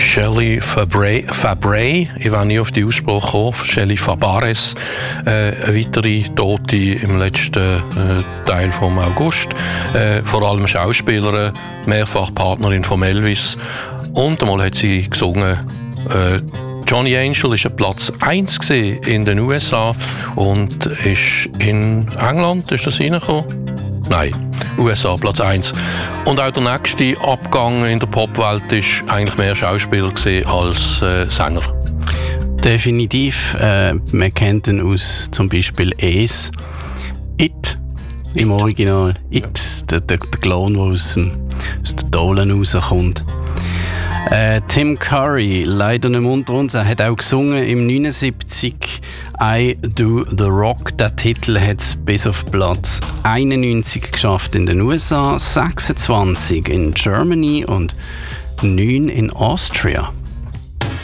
Shelley Fabares, ich will nicht auf die Aussprache kommen, Shelley Fabares, eine weitere Tote im letzten Teil vom August, vor allem Schauspielerin, mehrfach Partnerin von Elvis, und einmal hat sie gesungen, Johnny Angel war Platz 1 in den USA und ist in England, ist das reingekommen? Nein, USA Platz 1. Und auch der nächste Abgang in der Popwelt war eigentlich mehr Schauspieler als Sänger. Definitiv. Man kennt ihn aus zum Beispiel Ace. It. Im Original. It. Ja. Der Clown, der aus der Dolan rauskommt. Tim Curry, leider nicht unter uns, er hat auch gesungen im 79 I Do The Rock. Der Titel hat es bis auf Platz 91 geschafft in den USA, 26 in Germany und 9 in Austria.